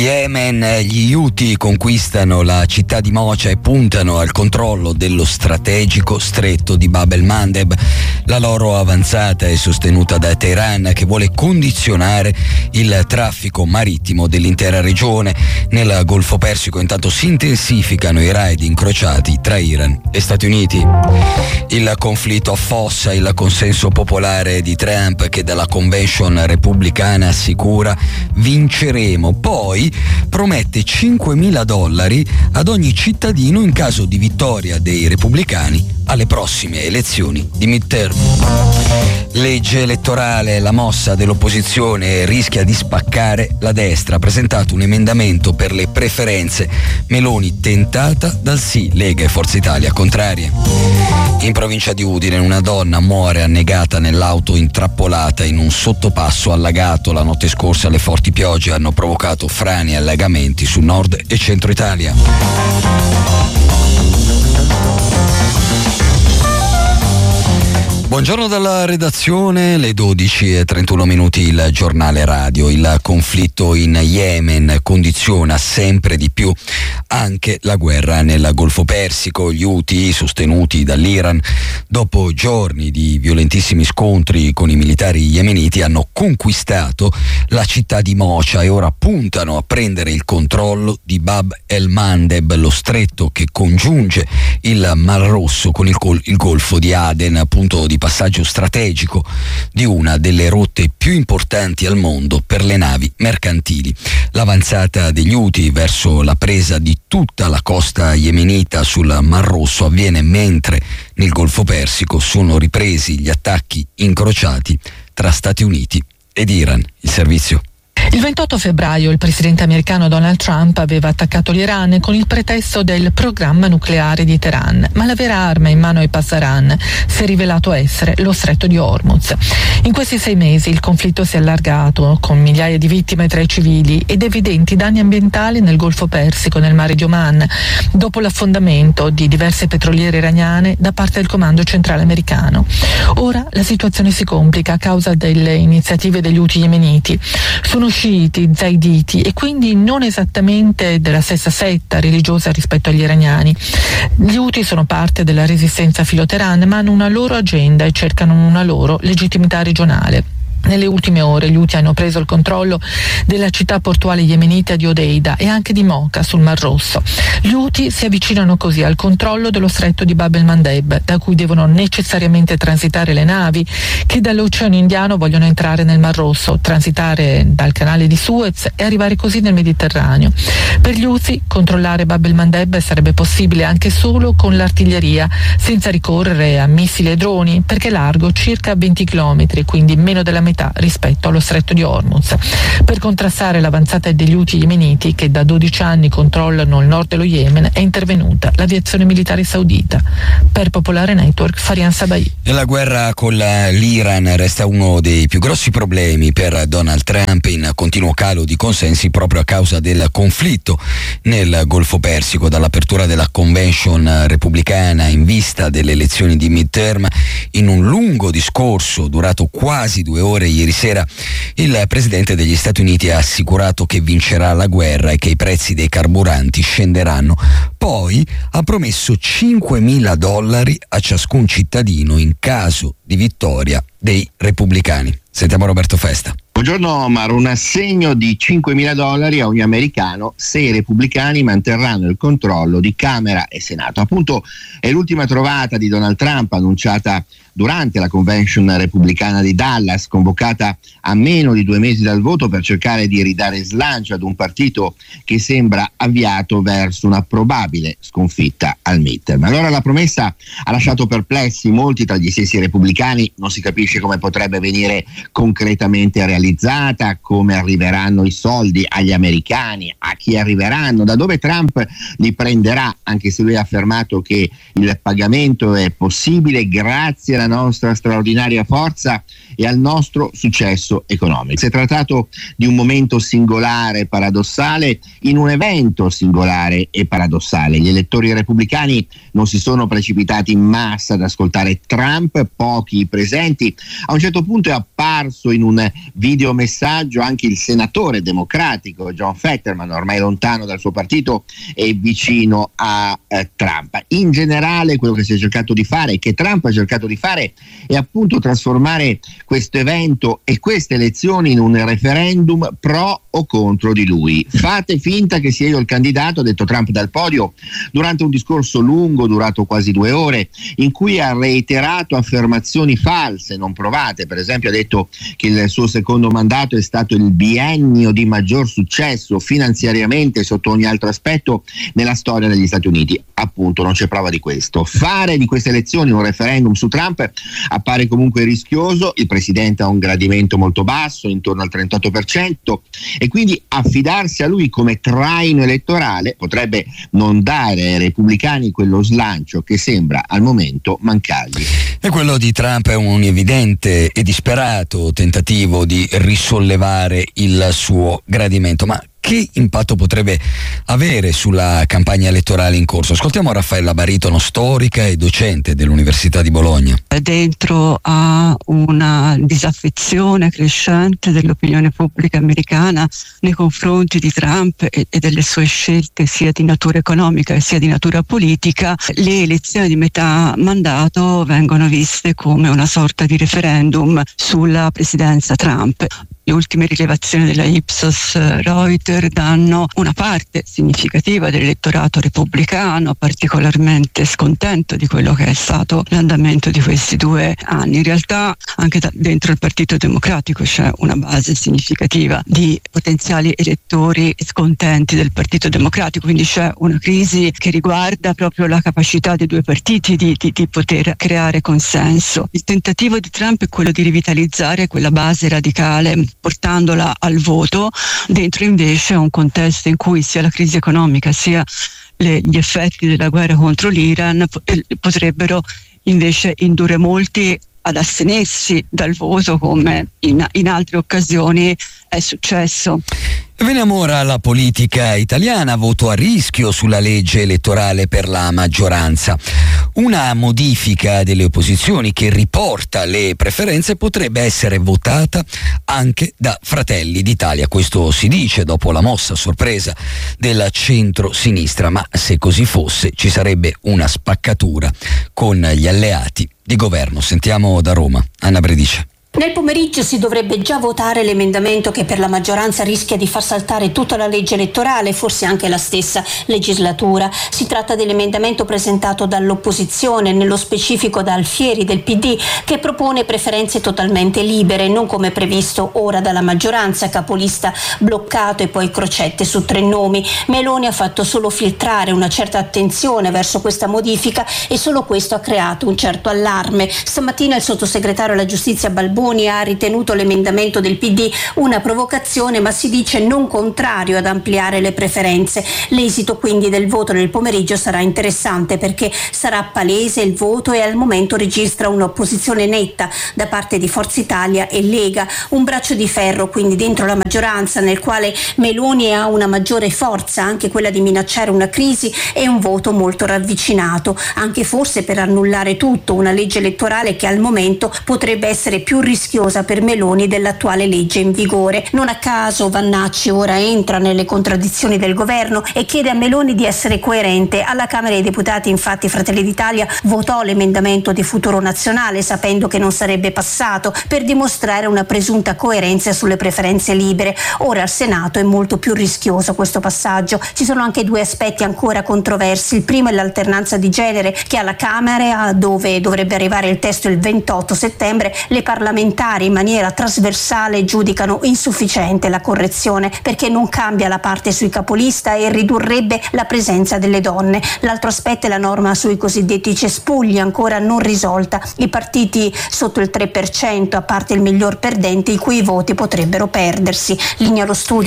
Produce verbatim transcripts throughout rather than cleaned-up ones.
Yemen, gli Houthi conquistano la città di Mocha e puntano al controllo dello strategico stretto di Bab el-Mandeb. La loro avanzata è sostenuta da Teheran, che vuole condizionare il traffico marittimo dell'intera regione. Nel Golfo Persico intanto si intensificano i raid incrociati tra Iran e Stati Uniti. Il conflitto affossa il consenso popolare di Trump, che dalla convention repubblicana assicura vinceremo. Poi promette cinquemila dollari ad ogni cittadino in caso di vittoria dei repubblicani alle prossime elezioni di midterm. Legge elettorale, la mossa dell'opposizione rischia di spaccare la destra. Ha presentato un emendamento per le preferenze. Meloni tentata dal sì, Lega e Forza Italia contrarie. In provincia di Udine una donna muore annegata nell'auto intrappolata in un sottopasso allagato. La notte scorsa le forti piogge hanno provocato frane e allagamenti su nord e centro Italia. Buongiorno dalla redazione, le dodici e trentuno minuti, il giornale radio. Il conflitto in Yemen condiziona sempre di più anche la guerra nel Golfo Persico. Gli Houthi, sostenuti dall'Iran, dopo giorni di violentissimi scontri con i militari yemeniti, hanno conquistato la città di Mocha e ora puntano a prendere il controllo di Bab el-Mandeb, lo stretto che congiunge il Mar Rosso con il, col- il Golfo di Aden, punto di passaggio strategico di una delle rotte più importanti al mondo per le navi mercantili. L'avanzata degli Houthi verso la presa di tutta la costa yemenita sul Mar Rosso avviene mentre nel Golfo Persico sono ripresi gli attacchi incrociati tra Stati Uniti ed Iran. Il servizio. Il ventotto febbraio il presidente americano Donald Trump aveva attaccato l'Iran con il pretesto del programma nucleare di Teheran, ma la vera arma in mano ai Pasdaran si è rivelato essere lo stretto di Hormuz. In questi sei mesi il conflitto si è allargato, con migliaia di vittime tra i civili ed evidenti danni ambientali nel Golfo Persico e nel mare di Oman, dopo l'affondamento di diverse petroliere iraniane da parte del comando centrale americano. Ora la situazione si complica a causa delle iniziative degli Houthi yemeniti. Sono sciiti, zaiditi e quindi non esattamente della stessa setta religiosa rispetto agli iraniani. Gli Houthi sono parte della resistenza filo-Teheran, ma hanno una loro agenda e cercano una loro legittimità regionale. Nelle ultime ore gli Houthi hanno preso il controllo della città portuale yemenita di Odeida e anche di Mocha sul Mar Rosso. Gli Houthi si avvicinano così al controllo dello stretto di Bab el-Mandeb, da cui devono necessariamente transitare le navi che dall'Oceano Indiano vogliono entrare nel Mar Rosso, transitare dal canale di Suez e arrivare così nel Mediterraneo. Per gli Houthi controllare Bab el-Mandeb sarebbe possibile anche solo con l'artiglieria, senza ricorrere a missili e droni, perché è largo circa venti chilometri, quindi meno della metà rispetto allo stretto di Hormuz. Per contrastare l'avanzata degli Houthi yemeniti, che da dodici anni controllano il nord dello Yemen, è intervenuta l'aviazione militare saudita. Per Popolare Network, Farian Sabai. La guerra con l'Iran resta uno dei più grossi problemi per Donald Trump, in continuo calo di consensi proprio a causa del conflitto nel Golfo Persico. Dall'apertura della convention repubblicana in vista delle elezioni di midterm, in un lungo discorso durato quasi due ore ieri sera, il presidente degli Stati Uniti ha assicurato che vincerà la guerra e che i prezzi dei carburanti scenderanno. Poi ha promesso cinquemila dollari a ciascun cittadino in caso di vittoria dei repubblicani. Sentiamo Roberto Festa. Buongiorno Omar, un assegno di cinquemila dollari a ogni americano se i repubblicani manterranno il controllo di Camera e Senato. Appunto è l'ultima trovata di Donald Trump annunciata durante la convention repubblicana di Dallas, convocata a meno di due mesi dal voto per cercare di ridare slancio ad un partito che sembra avviato verso una probabile sconfitta al midterm. Allora la promessa ha lasciato perplessi molti tra gli stessi repubblicani, non si capisce come potrebbe venire concretamente realizzata, come arriveranno i soldi agli americani, a chi arriveranno, da dove Trump li prenderà, anche se lui ha affermato che il pagamento è possibile grazie alla nostra straordinaria forza e al nostro successo economico. Si è trattato di un momento singolare, paradossale, in un evento singolare e paradossale. Gli elettori repubblicani non si sono precipitati in massa ad ascoltare Trump, pochi presenti. A un certo punto è apparso in un videomessaggio anche il senatore democratico John Fetterman, ormai lontano dal suo partito e vicino a eh, Trump. In generale quello che si è cercato di fare, che Trump ha cercato di fare, è appunto trasformare questo evento e queste elezioni in un referendum pro o contro di lui. Fate finta che sia io il candidato, ha detto Trump dal podio durante un discorso lungo, durato quasi due ore, in cui ha reiterato affermazioni false, non provate. Per esempio ha detto che il suo secondo mandato è stato il biennio di maggior successo finanziariamente sotto ogni altro aspetto nella storia degli Stati Uniti. Appunto non c'è prova di questo. Fare di queste elezioni un referendum su Trump appare comunque rischioso. Il presidente ha un gradimento molto basso, intorno al trentotto per cento, e quindi affidarsi a lui come traino elettorale potrebbe non dare ai repubblicani quello slancio che sembra al momento mancargli. E quello di Trump è un evidente e disperato tentativo di risollevare il suo gradimento, ma che impatto potrebbe avere sulla campagna elettorale in corso? Ascoltiamo Raffaella Baritono, storica e docente dell'Università di Bologna. Dentro a una disaffezione crescente dell'opinione pubblica americana nei confronti di Trump e, e delle sue scelte sia di natura economica sia di natura politica, le elezioni di metà mandato vengono viste come una sorta di referendum sulla presidenza Trump. Le ultime rilevazioni della Ipsos Reuters danno una parte significativa dell'elettorato repubblicano particolarmente scontento di quello che è stato l'andamento di questi due anni. In realtà anche da, dentro il Partito Democratico c'è una base significativa di potenziali elettori scontenti del Partito Democratico, quindi c'è una crisi che riguarda proprio la capacità dei due partiti di, di, di poter creare consenso. Il tentativo di Trump è quello di rivitalizzare quella base radicale portandola al voto, dentro invece un contesto in cui sia la crisi economica sia le, gli effetti della guerra contro l'Iran potrebbero invece indurre molti ad astenersi dal voto, come in, in altre occasioni è successo. Veniamo ora alla politica italiana. Voto a rischio sulla legge elettorale per la maggioranza. Una modifica delle opposizioni che riporta le preferenze potrebbe essere votata anche da Fratelli d'Italia. Questo si dice dopo la mossa sorpresa della centro-sinistra, ma se così fosse ci sarebbe una spaccatura con gli alleati di governo. Sentiamo da Roma Anna Bredice. Nel pomeriggio si dovrebbe già votare l'emendamento che per la maggioranza rischia di far saltare tutta la legge elettorale, forse anche la stessa legislatura. Si tratta dell'emendamento presentato dall'opposizione, nello specifico da Alfieri del P D, che propone preferenze totalmente libere, non come previsto ora dalla maggioranza, capolista bloccato e poi crocette su tre nomi. Meloni ha fatto solo filtrare una certa attenzione verso questa modifica e solo questo ha creato un certo allarme. Stamattina il sottosegretario alla giustizia Balboni ha ritenuto l'emendamento del P D una provocazione, ma si dice non contrario ad ampliare le preferenze. L'esito quindi del voto nel pomeriggio sarà interessante perché sarà palese il voto e al momento registra un'opposizione netta da parte di Forza Italia e Lega, un braccio di ferro quindi dentro la maggioranza nel quale Meloni ha una maggiore forza, anche quella di minacciare una crisi, e un voto molto ravvicinato, anche forse per annullare tutto, una legge elettorale che al momento potrebbe essere più rischiosa per Meloni dell'attuale legge in vigore. Non a caso Vannacci ora entra nelle contraddizioni del governo e chiede a Meloni di essere coerente. Alla Camera dei Deputati infatti Fratelli d'Italia votò l'emendamento di Futuro Nazionale sapendo che non sarebbe passato, per dimostrare una presunta coerenza sulle preferenze libere. Ora al Senato è molto più rischioso questo passaggio. Ci sono anche due aspetti ancora controversi. Il primo è l'alternanza di genere, che alla Camera, dove dovrebbe arrivare il testo il ventotto settembre, le parlamentari in maniera trasversale giudicano insufficiente la correzione perché non cambia la parte sui capolista e ridurrebbe la presenza delle donne. L'altro aspetto è la norma sui cosiddetti cespugli, ancora non risolta. I partiti sotto il tre per cento, a parte il miglior perdente, i cui voti potrebbero perdersi. Linea allo studio.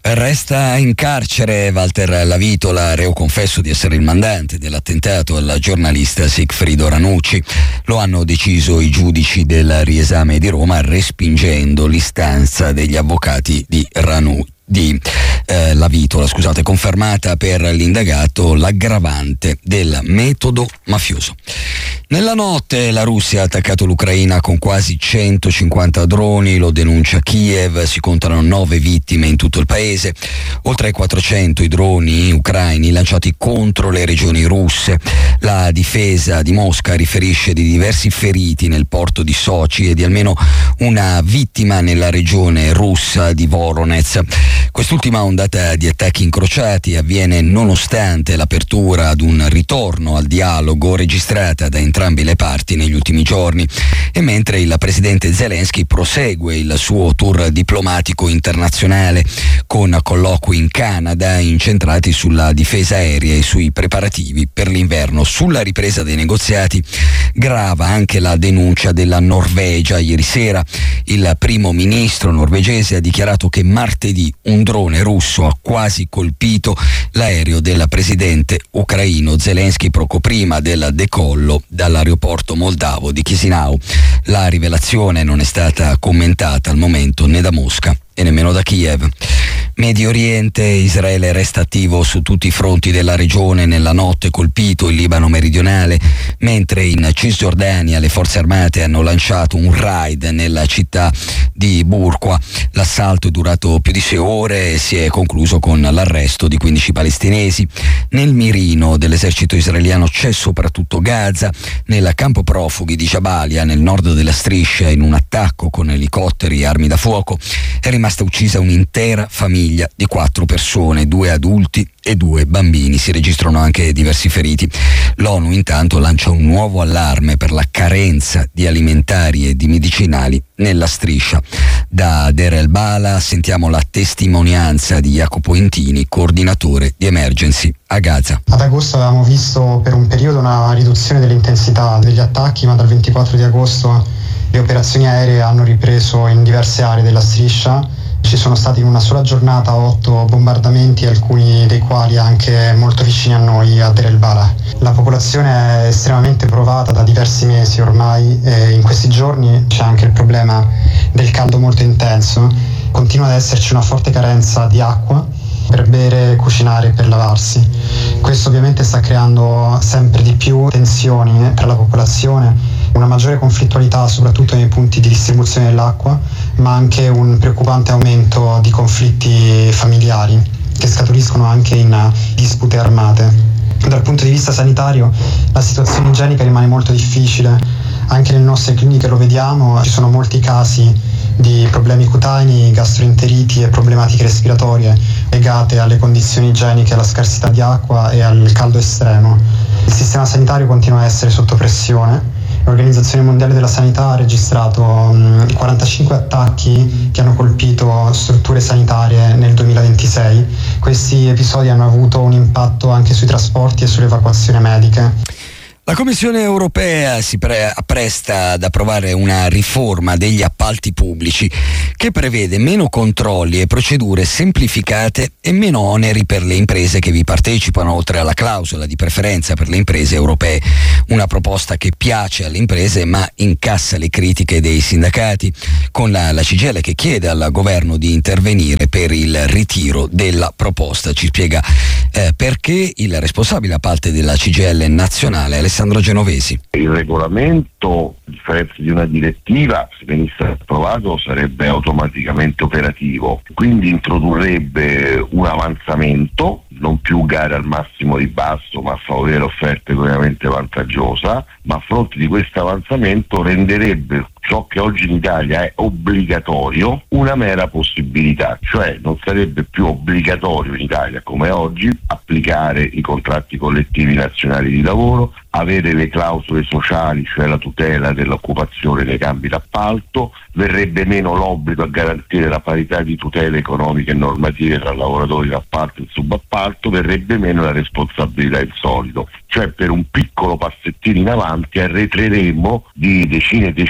Resta in carcere Walter Lavitola, reo confesso di essere il mandante dell'attentato al giornalista Sigfrido Ranucci. Lo hanno deciso i giudici del riesame di Roma, respingendo l'istanza degli avvocati di Ranucci. di eh, Lavitola, scusate, confermata per l'indagato l'aggravante del metodo mafioso. Nella notte la Russia ha attaccato l'Ucraina con quasi centocinquanta droni, lo denuncia Kiev, si contano nove vittime in tutto il paese, oltre ai quattrocento i droni ucraini lanciati contro le regioni russe. La difesa di Mosca riferisce di diversi feriti nel porto di Sochi e di almeno una vittima nella regione russa di Voronezh. Quest'ultima ondata di attacchi incrociati avviene nonostante l'apertura ad un ritorno al dialogo registrata da entrambe le parti negli ultimi giorni e mentre il presidente Zelensky prosegue il suo tour diplomatico internazionale con colloqui in Canada incentrati sulla difesa aerea e sui preparativi per l'inverno. Sulla ripresa dei negoziati grava anche la denuncia della Norvegia. Ieri sera il primo ministro norvegese ha dichiarato che martedì un drone russo ha quasi colpito l'aereo del presidente ucraino Zelensky poco prima del decollo dall'aeroporto moldavo di Chisinau. La rivelazione non è stata commentata al momento né da Mosca e nemmeno da Kiev. Medio Oriente, Israele resta attivo su tutti i fronti della regione. Nella notte colpito il Libano meridionale, mentre in Cisgiordania le forze armate hanno lanciato un raid nella città di Burqa. L'assalto è durato più di sei ore e si è concluso con l'arresto di quindici palestinesi. Nel mirino dell'esercito israeliano c'è soprattutto Gaza. Nel campo profughi di Jabalia, nel nord della striscia, in un attacco con elicotteri e armi da fuoco, è rimasta uccisa un'intera famiglia di quattro persone, due adulti e due bambini. Si registrano anche diversi feriti. L'ONU intanto lancia un nuovo allarme per la carenza di alimentari e di medicinali nella striscia. Da Deir el-Bala sentiamo la testimonianza di Jacopo Intini, coordinatore di Emergency a Gaza. Ad agosto avevamo visto per un periodo una riduzione dell'intensità degli attacchi, ma dal ventiquattro di agosto le operazioni aeree hanno ripreso in diverse aree della striscia. Ci sono stati in una sola giornata otto bombardamenti, alcuni dei quali anche molto vicini a noi, a Deir el-Bala. La popolazione è estremamente provata da diversi mesi ormai e in questi giorni c'è anche il problema del caldo molto intenso. Continua ad esserci una forte carenza di acqua per bere, cucinare e per lavarsi. Questo ovviamente sta creando sempre di più tensioni tra la popolazione, una maggiore conflittualità soprattutto nei punti di distribuzione dell'acqua, ma anche un preoccupante aumento di conflitti familiari che scaturiscono anche in dispute armate. Dal punto di vista sanitario la situazione igienica rimane molto difficile, anche nelle nostre cliniche lo vediamo, ci sono molti casi di problemi cutanei, gastroenteriti e problematiche respiratorie legate alle condizioni igieniche, alla scarsità di acqua e al caldo estremo. Il sistema sanitario continua a essere sotto pressione. L'Organizzazione Mondiale della Sanità ha registrato um, quarantacinque attacchi che hanno colpito strutture sanitarie nel duemilaventisei. Questi episodi hanno avuto un impatto anche sui trasporti e sulle evacuazioni mediche. La Commissione europea si pre- appresta ad approvare una riforma degli appalti pubblici che prevede meno controlli e procedure semplificate e meno oneri per le imprese che vi partecipano, oltre alla clausola di preferenza per le imprese europee. Una proposta che piace alle imprese ma incassa le critiche dei sindacati, con la, la C G I L che chiede al governo di intervenire per il ritiro della proposta. Ci spiega eh, perché il responsabile appalti della C G I L nazionale, Alessandro Genovesi. Il regolamento, a differenza di una direttiva, se venisse approvato sarebbe automaticamente operativo, quindi introdurrebbe un avanzamento, non più gare al massimo ribasso ma a favorire offerte economicamente vantaggiose, ma a fronte di questo avanzamento renderebbe ciò che oggi in Italia è obbligatorio una mera possibilità, cioè non sarebbe più obbligatorio in Italia come oggi applicare i contratti collettivi nazionali di lavoro, avere le clausole sociali, cioè la tutela dell'occupazione nei campi d'appalto, verrebbe meno l'obbligo a garantire la parità di tutele economiche e normative tra lavoratori d'appalto e subappalto, verrebbe meno la responsabilità in solido. Cioè per un piccolo passettino in avanti arretreremo di decine e decine di anni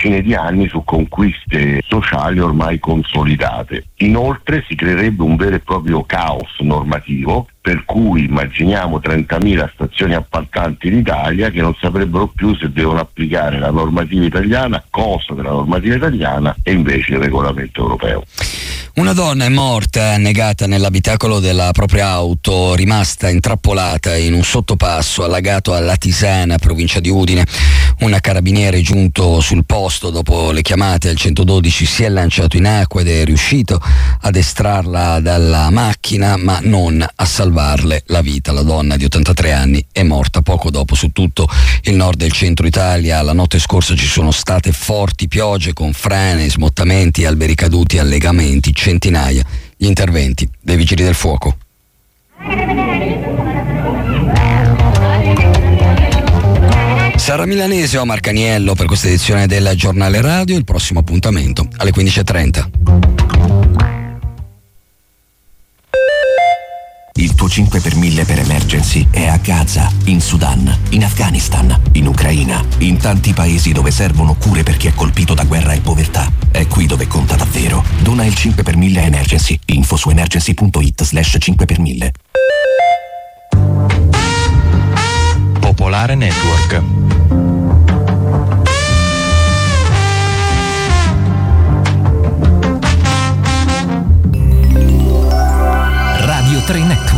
anni su conquiste sociali ormai consolidate. Inoltre si creerebbe un vero e proprio caos normativo, per cui immaginiamo trentamila stazioni appaltanti in Italia che non saprebbero più se devono applicare la normativa italiana, cosa della normativa italiana, e invece il regolamento europeo. Una donna è morta annegata nell'abitacolo della propria auto, rimasta intrappolata in un sottopasso allagato a Latisana, provincia di Udine. Un carabiniere giunto sul posto dopo le chiamate al centododici si è lanciato in acqua ed è riuscito ad estrarla dalla macchina, ma non a salvarle la vita. La donna di ottantatré anni è morta poco dopo. Su tutto il nord e il centro Italia la notte scorsa ci sono state forti piogge con frane, smottamenti, alberi caduti, allegamenti, centinaia gli interventi dei vigili del fuoco. Sara Milanese o Omar Caniello per questa edizione del Giornale Radio. Il prossimo appuntamento alle quindici e trenta. Il tuo cinque per mille per Emergency è a Gaza, in Sudan, in Afghanistan, in Ucraina, in tanti paesi dove servono cure per chi è colpito da guerra e povertà. È qui dove conta davvero. Dona il cinque per mille a Emergency. Info su emergency.it slash cinque per mille. Popolare Network. Radio tre Network.